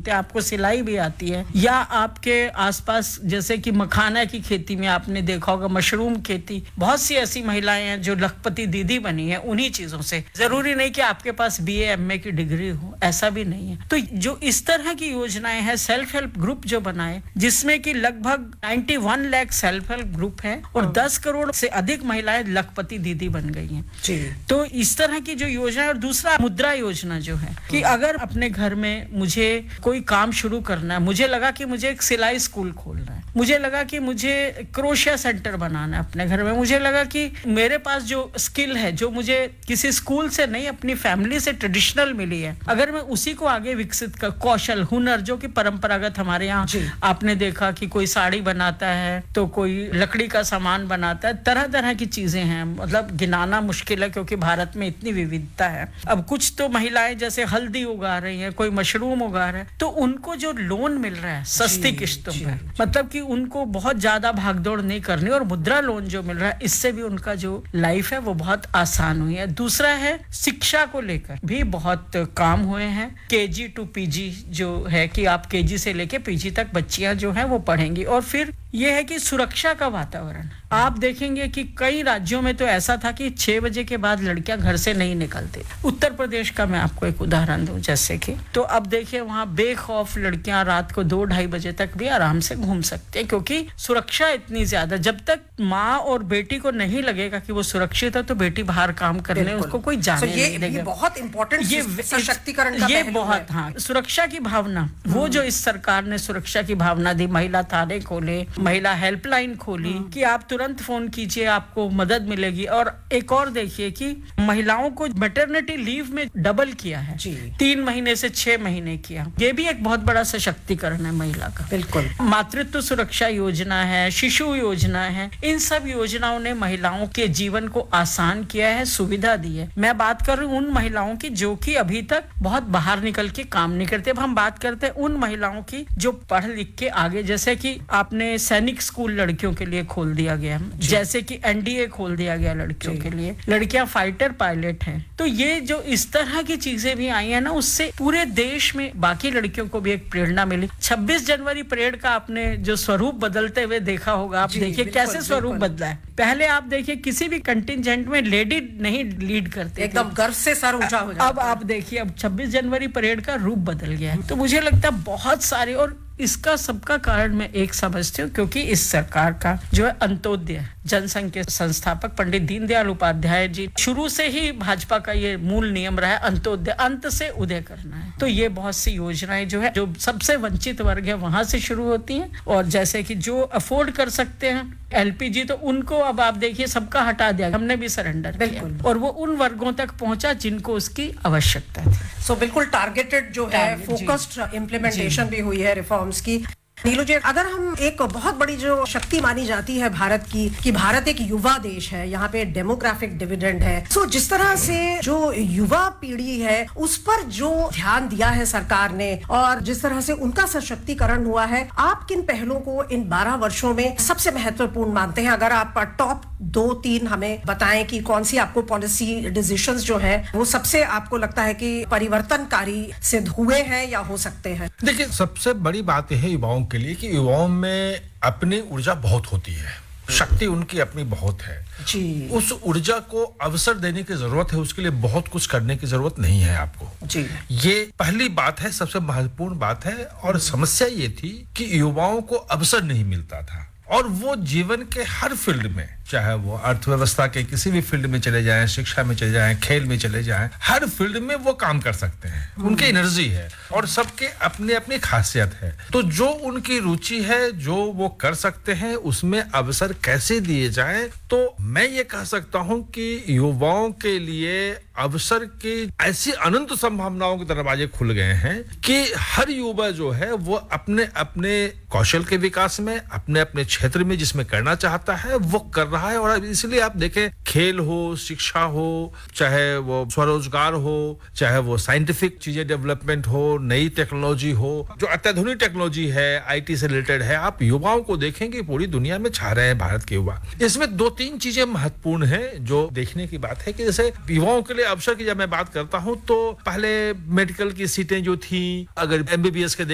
सीखते हैं, आपको सिलाई भी आती है, या आपके आसपास जैसे कि मखाना की खेती में आपने देखा होगा, मशरूम खेती, बहुत सी ऐसी महिलाएं हैं जो लखपति दीदी बनी है उन्हीं चीजों से। जरूरी नहीं कि आपके पास BA MA की डिग्री हो, ऐसा भी नहीं है। तो जो इस तरह की योजनाएं हैं, सेल्फ हेल्प ग्रुप जो बनाए, जिसमें कि लगभग 91 लाख सेल्फ हेल्प ग्रुप है और 10 करोड़ से अधिक महिलाएं लखपति दीदी बन गई हैं। तो इस तरह की जो योजना है। और दूसरा मुद्रा योजना जो है कि अगर अपने घर में मुझे कोई काम शुरू करना है, मुझे लगा कि मुझे एक सिलाई स्कूल खोलना है, मुझे लगा कि मुझे क्रोशिया सेंटर बनाना है अपने घर में, मुझे लगा कि मेरे पास जो स्किल है जो मुझे किसी स्कूल से नहीं अपनी फैमिली से ट्रेडिशनल मिली है, अगर मैं उसी को आगे विकसित कर, कौशल हुनर जो कि परंपरागत हमारे यहाँ आपने देखा कि कोई साड़ी बनाता है तो कोई लकड़ी का सामान बनाता है, तरह तरह की चीजें हैं, मतलब गिनाना मुश्किल है क्योंकि भारत में इतनी विविधता है। अब कुछ तो महिलाएं जैसे हल्दी उगा रही हैं, कोई मशरूम उगा रहे हैं, तो उनको जो लोन मिल रहा है सस्ती किस्तों पर, मतलब कि उनको बहुत ज्यादा भागदौड़ नहीं करनी, और मुद्रा लोन जो मिल रहा है इससे भी उनका जो लाइफ है वो बहुत आसान हुई है। दूसरा है शिक्षा को लेकर भी बहुत काम हुए हैं, KG to PG जो है कि आप KG से लेके PG तक बच्चियां जो हैं वो पढ़ेंगी। और फिर ये है कि सुरक्षा का वातावरण, आप देखेंगे कि कई राज्यों में तो ऐसा था कि 6 बजे के बाद लड़कियां घर से नहीं निकलती। उत्तर प्रदेश का मैं आपको एक उदाहरण दूं, जैसे कि तो अब देखिए वहां बेखौफ लड़कियां रात को 2-2:30 बजे तक भी आराम से घूम सकती है, क्योंकि सुरक्षा इतनी ज्यादा। जब तक माँ और बेटी को नहीं लगेगा कि वो सुरक्षित है तो बेटी बाहर काम करने उसको कोई जाने नहीं देगा। ये बहुत इंपॉर्टेंट सशक्तिकरण का ये बहुत, हाँ, सुरक्षा की भावना, वो जो इस सरकार ने सुरक्षा की भावना दी, महिला थाने खोले, महिला हेल्पलाइन खोली कि आप तुरंत फोन कीजिए आपको मदद मिलेगी। और एक और देखिए कि महिलाओं को मैटरनिटी लीव में डबल किया है, 3 महीने से 6 महीने किया। ये भी एक बहुत बड़ा सशक्तिकरण है महिला का। बिल्कुल। मातृत्व सुरक्षा योजना है, शिशु योजना है, इन सब योजनाओं ने महिलाओं के जीवन को आसान किया है, सुविधा दी है। मैं बात कर रही हूँ उन महिलाओं की जो कि अभी तक बहुत बाहर निकल के काम नहीं करते। अब हम बात करते हैं उन महिलाओं की जो पढ़ लिख के आगे, जैसे कि आपने सैनिक स्कूल लड़कियों के लिए खोल दिया गया, जैसे कि NDA खोल दिया गया लड़कियों के लिए, लड़कियां फाइटर पायलट हैं। तो ये जो इस तरह की चीजें भी आई है ना, उससे पूरे देश में बाकी लड़कियों को भी एक प्रेरणा मिली। 26 जनवरी परेड का आपने जो स्वरूप बदलते हुए देखा होगा, आप देखिए कैसे स्वरूप बदला है। पहले आप देखिए किसी भी कंटिजेंट में लेडी नहीं लीड करते, एकदम गर्व से सर ऊंचा हो जाता। अब आप देखिए अब 26 जनवरी परेड का रूप बदल गया है। तो मुझे लगता है बहुत सारे, और इसका सबका कारण मैं एक समझती हूँ क्योंकि इस सरकार का जो है अंत्योदय जनसंघ के संस्थापक पंडित दीनदयाल उपाध्याय जी, शुरू से ही भाजपा का ये मूल नियम रहा है, अंत्योदय, अंत से उदय करना है। तो ये बहुत सी योजनाएं जो है जो सबसे वंचित वर्ग है वहां से शुरू होती हैं, और जैसे कि जो अफोर्ड कर सकते हैं LPG, तो उनको अब आप देखिए सबका हटा दिया, हमने भी सरेंडर किया, और वो उन वर्गों तक पहुंचा जिनको उसकी आवश्यकता थी। सो बिल्कुल टारगेटेड जो है, फोकस्ड इम्प्लीमेंटेशन भी हुई है रिफॉर्म्स की। नीलू जी, अगर हम एक बहुत बड़ी जो शक्ति मानी जाती है भारत की, कि भारत एक युवा देश है, यहाँ पे डेमोग्राफिक डिविडेंड है, सो जिस तरह से जो युवा पीढ़ी है उस पर जो ध्यान दिया है सरकार ने, और जिस तरह से उनका सशक्तिकरण हुआ है, आप किन पहलों को इन 12 वर्षों में सबसे महत्वपूर्ण मानते हैं? अगर आप टॉप 2-3 हमें बताएं कि कौन सी आपको पॉलिसी डिसीजंस जो है वो सबसे आपको लगता है कि परिवर्तनकारी सिद्ध हुए हैं या हो सकते हैं। देखिए, सबसे बड़ी बात यह है युवाओं के लिए कि युवाओं में अपनी ऊर्जा बहुत होती है, शक्ति उनकी अपनी बहुत है जी। उस ऊर्जा को अवसर देने की जरूरत है, उसके लिए बहुत कुछ करने की जरूरत नहीं है आपको जी। ये पहली बात है, सबसे महत्वपूर्ण बात है। और समस्या ये थी कि युवाओं को अवसर नहीं मिलता था, और वो जीवन के हर फील्ड में, चाहे वो अर्थव्यवस्था के किसी भी फील्ड में चले जाएं, शिक्षा में चले जाएं, खेल में चले जाएं, हर फील्ड में वो काम कर सकते हैं, उनकी एनर्जी है और सबके अपने अपनी खासियत है। तो जो उनकी रुचि है, जो वो कर सकते हैं, उसमें अवसर कैसे दिए जाएं, तो मैं ये कह सकता हूं कि युवाओं के लिए अवसर की ऐसी अनंत संभावनाओं के दरवाजे खुल गए हैं कि हर युवा जो है वो अपने अपने कौशल के विकास में, अपने अपने क्षेत्र में जिसमें करना चाहता है वो कर रहा है। और इसलिए आप देखें, खेल हो, शिक्षा हो, चाहे वो स्वरोजगार हो, चाहे वो साइंटिफिक चीजें डेवलपमेंट हो, नई टेक्नोलॉजी हो, जो अत्याधुनिक टेक्नोलॉजी है, IT से रिलेटेड है, आप युवाओं को देखेंगे पूरी दुनिया में छा रहे हैं भारत के युवा। इसमें 2-3 चीजें महत्वपूर्ण हैं जो देखने की बात है कि जैसे युवाओं के लिए अवसर की जब मैं बात करता हूं तो पहले मेडिकल की सीटें जो थी, अगर MBBS के